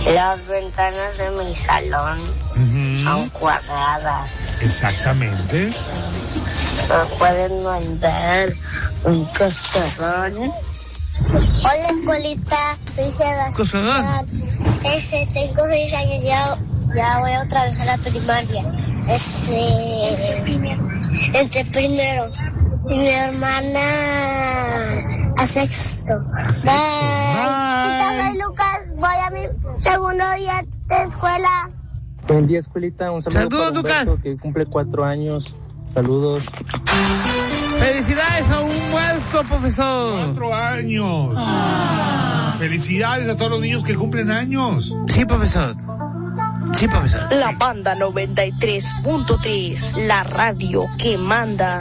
Las ventanas de mi salón son cuadradas. Exactamente. ¿Me pueden mandar un cascarón? Hola, escuelita. Soy Sebastián. Tengo 6 años, ya voy otra vez a la primaria. Entre primero. Y mi hermana a sexto. Bye. Soy Lucas, voy a mi segundo día de escuela. Buen día, escuelita. Un saludo para Humberto, Lucas, que cumple 4 años. Saludos. Felicidades a Humberto, profesor. 4 años. Felicidades a todos los niños que cumplen años. Sí, profesor. La banda 93.3, la radio que manda.